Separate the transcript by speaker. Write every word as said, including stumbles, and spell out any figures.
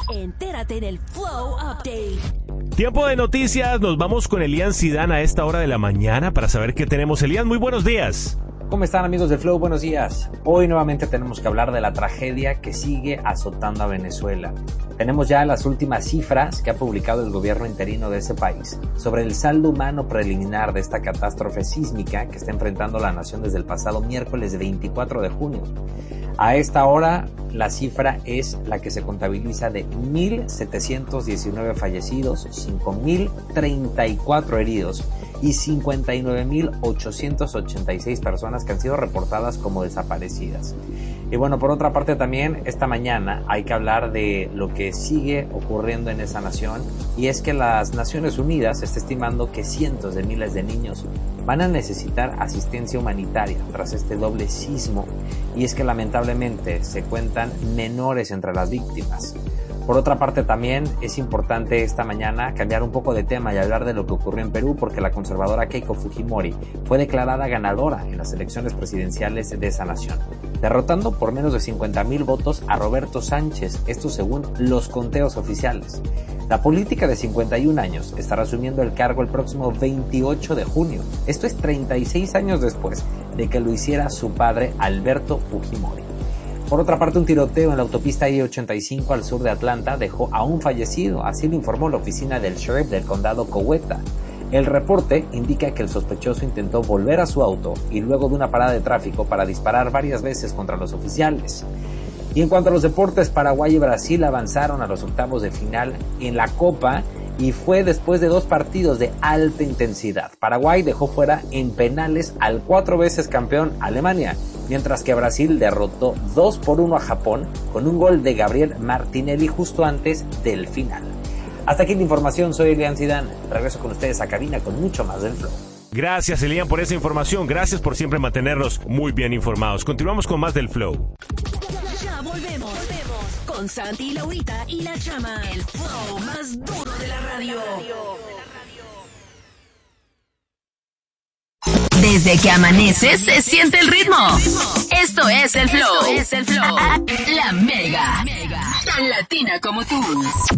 Speaker 1: Entérate en el Flow Update.
Speaker 2: Tiempo de noticias, nos vamos con Elian Zidane a esta hora de la mañana para saber qué tenemos. Elian, muy buenos días.
Speaker 3: ¿Cómo están, amigos de Flow? Buenos días. Hoy nuevamente tenemos que hablar de la tragedia que sigue azotando a Venezuela. Tenemos ya las últimas cifras que ha publicado el gobierno interino de ese país sobre el saldo humano preliminar de esta catástrofe sísmica que está enfrentando la nación desde el pasado miércoles veinticuatro de junio. A esta hora, la cifra es la que se contabiliza de mil setecientos diecinueve fallecidos, cinco mil treinta y cuatro heridos y cincuenta y nueve mil ochocientas ochenta y seis personas que han sido reportadas como desaparecidas. Y bueno, por otra parte también, esta mañana hay que hablar de lo que sigue ocurriendo en esa nación, y es que las Naciones Unidas está estimando que cientos de miles de niños van a necesitar asistencia humanitaria tras este doble sismo, y es que lamentablemente se cuentan menores entre las víctimas. Por otra parte también es importante esta mañana cambiar un poco de tema y hablar de lo que ocurrió en Perú, porque la conservadora Keiko Fujimori fue declarada ganadora en las elecciones presidenciales de esa nación, derrotando por menos de cincuenta mil votos a Roberto Sánchez, esto según los conteos oficiales. La política de cincuenta y un años estará asumiendo el cargo el próximo veintiocho de junio, esto es treinta y seis años después de que lo hiciera su padre Alberto Fujimori. Por otra parte, un tiroteo en la autopista I ochenta y cinco al sur de Atlanta dejó a un fallecido, así lo informó la oficina del sheriff del condado Coweta. El reporte indica que el sospechoso intentó volver a su auto y luego de una parada de tráfico para disparar varias veces contra los oficiales. Y en cuanto a los deportes, Paraguay y Brasil avanzaron a los octavos de final en la Copa, y fue después de dos partidos de alta intensidad. Paraguay dejó fuera en penales al cuatro veces campeón Alemania, mientras que Brasil derrotó dos por uno a Japón con un gol de Gabriel Martinelli justo antes del final. Hasta aquí la información, soy Elian Zidane. Regreso con ustedes a cabina con mucho más del Flow.
Speaker 2: Gracias, Elian, por esa información. Gracias por siempre mantenernos muy bien informados. Continuamos con más del Flow.
Speaker 1: Ya volvemos, volvemos con Santi y Laurita y la Chama, el Flow más duro de la radio.
Speaker 4: Desde que amanece se siente el ritmo. Esto es el Flow. Esto es el Flow. La Mega. Tan latina como tú.